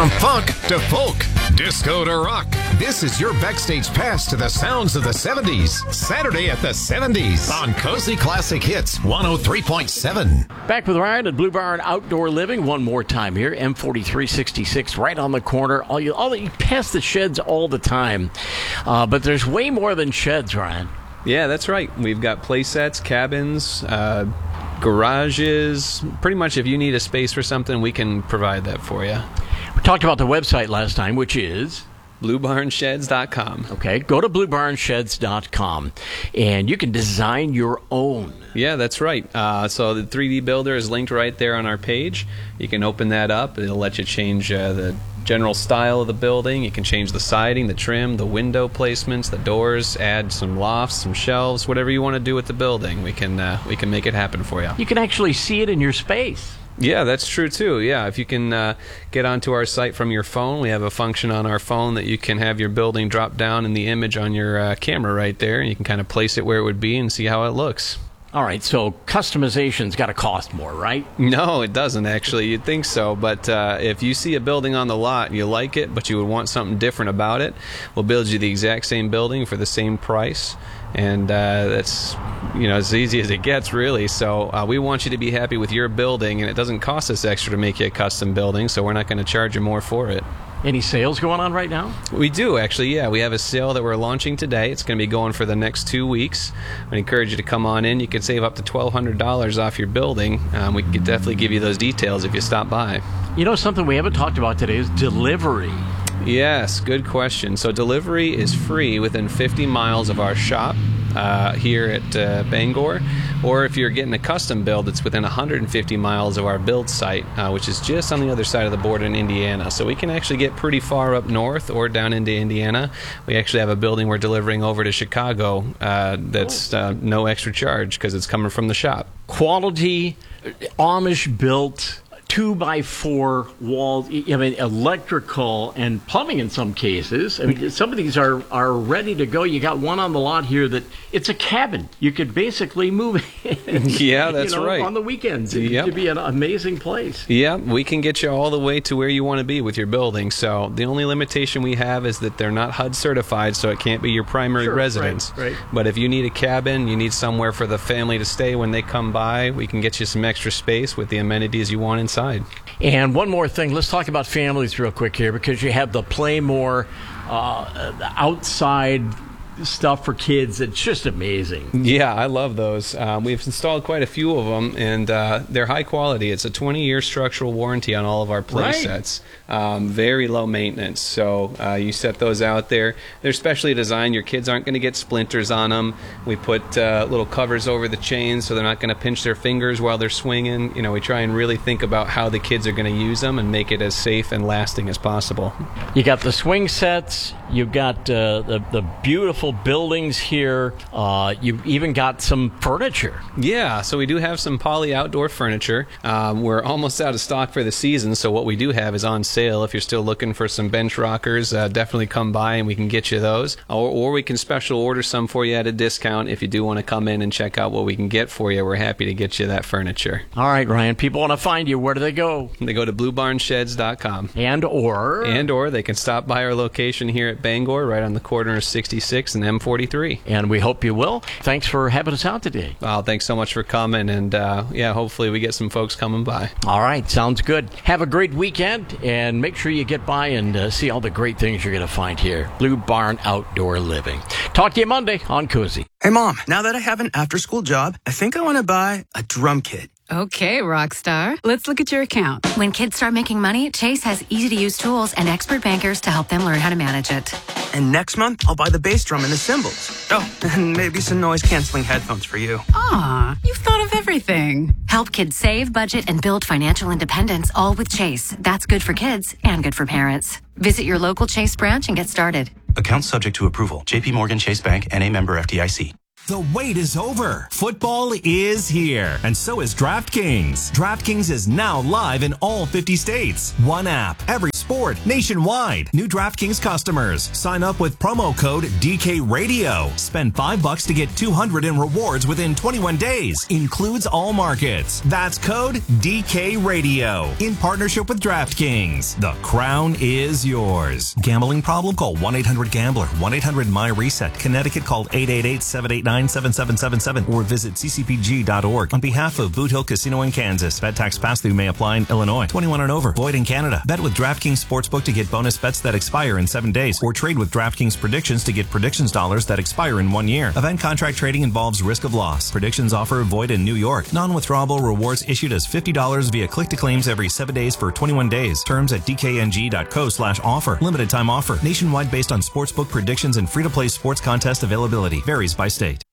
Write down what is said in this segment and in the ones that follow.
From funk to folk, disco to rock, this is your backstage pass to the sounds of the 70s. Saturday at the 70s on Cozy Classic Hits 103.7. Back with Ryan at Blue Barn Outdoor Living one more time here. M4366 right on the corner. You pass the sheds all the time. But there's way more than sheds, Ryan. Yeah, that's right. We've got play sets, cabins, garages. Pretty much if you need a space for something, we can provide that for you. We talked about the website last time, which is BlueBarnSheds.com. Okay, go to BlueBarnSheds.com, and you can design your own. Yeah, that's right. So the 3D Builder is linked right there on our page. You can open that up. It'll let you change the general style of the building. You can change the siding, the trim, the window placements, the doors, add some lofts, some shelves, whatever you want to do with the building. We can make it happen for you. You can actually see it in your space. Yeah, that's true too. Yeah, if you can get onto our site from your phone, we have a function on our phone that you can have your building drop down in the image on your camera right there, and you can kind of place it where it would be and see how it looks. All right, so customization's got to cost more, right? No, it doesn't actually. You'd think so, but if you see a building on the lot and you like it, but you would want something different about it, we'll build you the exact same building for the same price. And that's, as easy as it gets, really. So we want you to be happy with your building, and it doesn't cost us extra to make you a custom building, so we're not going to charge you more for it. Any sales going on right now? We do, actually, yeah. We have a sale that we're launching today. It's going to be going for the next 2 weeks. I encourage you to come on in. You can save up to $1,200 off your building. We can definitely give you those details if you stop by. Something we haven't talked about today is delivery. Yes, good question. So delivery is free within 50 miles of our shop here at Bangor, or if you're getting a custom build, it's within 150 miles of our build site, which is just on the other side of the border in Indiana. So we can actually get pretty far up north or down into Indiana. We actually have a building we're delivering over to Chicago that's no extra charge because it's coming from the shop. Quality, Amish-built 2x4 walls, electrical and plumbing in some cases. Some of these are ready to go. You got one on the lot here that it's a cabin. You could basically move in. Yeah, that's right. On the weekends. It could be an amazing place. Yeah, we can get you all the way to where you want to be with your building. So the only limitation we have is that they're not HUD certified, so it can't be your primary residence. Right. But if you need a cabin, you need somewhere for the family to stay when they come by, we can get you some extra space with the amenities you want inside. And one more thing, let's talk about families real quick here, because you have the Playmore outside stuff for kids. It's just amazing. Yeah, I love those. We've installed quite a few of them, and they're high quality. It's a 20-year structural warranty on all of our play sets. Very low maintenance. So you set those out there. They're specially designed. Your kids aren't going to get splinters on them. We put little covers over the chains so they're not going to pinch their fingers while they're swinging. We try and really think about how the kids are going to use them and make it as safe and lasting as possible. You got the swing sets. You've got the beautiful buildings here. You've even got some furniture. Yeah, so we do have some Poly outdoor furniture. We're almost out of stock for the season, so what we do have is on sale. If you're still looking for some bench rockers, definitely come by and we can get you those. Or we can special order some for you at a discount if you do want to come in and check out what we can get for you. We're happy to get you that furniture. All right, Ryan, people want to find you. Where do they go? They go to BlueBarnSheds.com. And or they can stop by our location here at Bangor, right on the corner of 66 and M43. And we hope you will. Thanks for having us out today. Well, thanks so much for coming, and hopefully we get some folks coming by. All right, sounds good. Have a great weekend, and make sure you get by and see all the great things you're going to find here. Blue Barn Outdoor Living. Talk to you Monday on Cozy. Hey, Mom, now that I have an after-school job, I think I want to buy a drum kit. Okay, Rockstar. Let's look at your account. When kids start making money, Chase has easy-to-use tools and expert bankers to help them learn how to manage it. And next month, I'll buy the bass drum and the cymbals. Oh, and maybe some noise-canceling headphones for you. Aw, you've thought of everything. Help kids save, budget, and build financial independence, all with Chase. That's good for kids and good for parents. Visit your local Chase branch and get started. Account subject to approval. JP Morgan Chase Bank, N.A. member FDIC. The wait is over. Football is here, and so is DraftKings. DraftKings is now live in all 50 states. One app, every sport, nationwide. New DraftKings customers. Sign up with promo code DKRadio. Spend $5 to get $200 in rewards within 21 days. Includes all markets. That's code DKRadio. In partnership with DraftKings. The crown is yours. Gambling problem? Call 1-800-GAMBLER. 1-800-MY-RESET. Connecticut, call 888-789-7777 or visit ccpg.org. On behalf of Boot Hill Casino in Kansas, bet tax pass-through may apply in Illinois. 21 and over. Void in Canada. Bet with DraftKings Sportsbook to get bonus bets that expire in 7 days, or trade with DraftKings Predictions to get predictions dollars that expire in 1 year. Event contract trading involves risk of loss. Predictions offer void in New York. Non-withdrawable rewards issued as $50 via click-to-claims every 7 days for 21 days. Terms at dkng.co/offer. Limited time offer. Nationwide based on sportsbook predictions and free-to-play sports contest availability. Varies by state.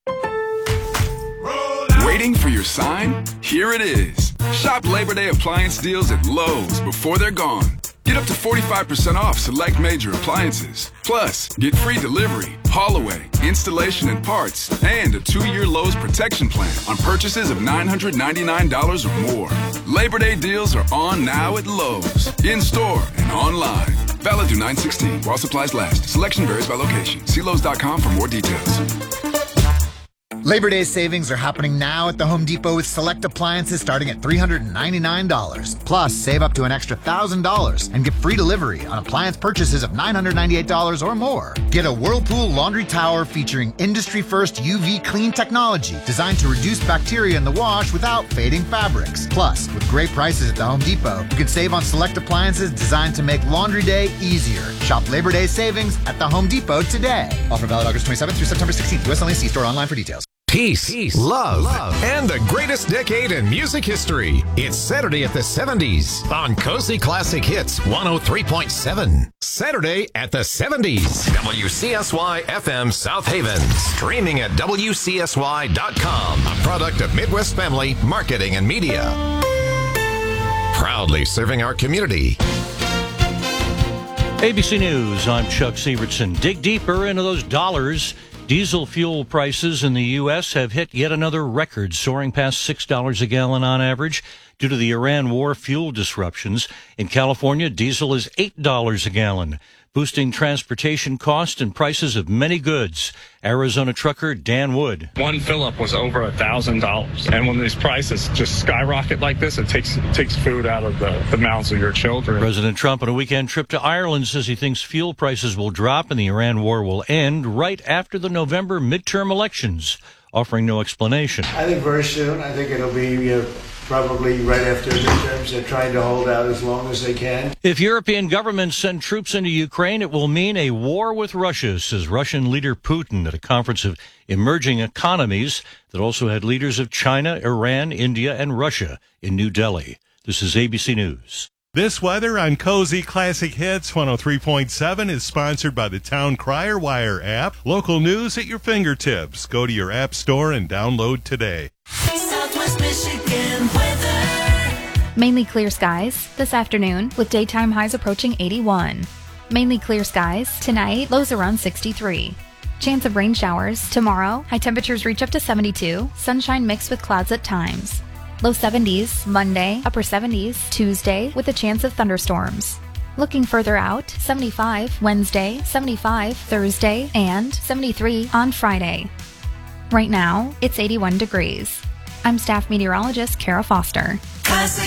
Waiting for your sign? Here it is. Shop Labor Day appliance deals at Lowe's before they're gone. Get up to 45% off select major appliances. Plus, get free delivery, haul away, installation and parts, and a 2-year Lowe's protection plan on purchases of $999 or more. Labor Day deals are on now at Lowe's, in-store and online. Valid through 9/16 while supplies last. Selection varies by location. See Lowe's.com for more details. Labor Day savings are happening now at the Home Depot with select appliances starting at $399. Plus, save up to an extra $1,000 and get free delivery on appliance purchases of $998 or more. Get a Whirlpool laundry tower featuring industry-first UV clean technology designed to reduce bacteria in the wash without fading fabrics. Plus, with great prices at the Home Depot, you can save on select appliances designed to make laundry day easier. Shop Labor Day savings at the Home Depot today. Offer valid August 27th through September 16th. U.S. only. See store online for details. Peace, love, and the greatest decade in music history. It's Saturday at the 70s on Cozy Classic Hits 103.7. Saturday at the 70s. WCSY FM South Haven. Streaming at WCSY.com. A product of Midwest Family Marketing and Media. Proudly serving our community. ABC News, I'm Chuck Sievertson. Dig deeper into those dollars. Diesel fuel prices in the U.S. have hit yet another record, soaring past $6 a gallon on average due to the Iran war fuel disruptions. In California, diesel is $8 a gallon, boosting transportation costs and prices of many goods. Arizona trucker Dan Wood. One fill-up was over $1,000. And when these prices just skyrocket like this, it takes food out of the mouths of your children. President Trump on a weekend trip to Ireland says he thinks fuel prices will drop and the Iran war will end right after the November midterm elections, offering no explanation. I think very soon. I think it'll be probably right after the midterms. They're trying to hold out as long as they can. If European governments send troops into Ukraine, it will mean a war with Russia, says Russian leader Putin at a conference of emerging economies that also had leaders of China, Iran, India, and Russia in New Delhi. This is ABC News. This weather on Cozy Classic Hits 103.7 is sponsored by the Town Crier Wire app. Local news at your fingertips. Go to your app store and download today. Southwest Michigan weather. Mainly clear skies this afternoon with daytime highs approaching 81. Mainly clear skies tonight, lows around 63. Chance of rain showers tomorrow. High temperatures reach up to 72. Sunshine mixed with clouds at times. Low 70s Monday, upper 70s Tuesday with a chance of thunderstorms. Looking further out, 75 Wednesday, 75 Thursday, and 73 on Friday. Right now, it's 81 degrees. I'm staff meteorologist Kara Foster. Classic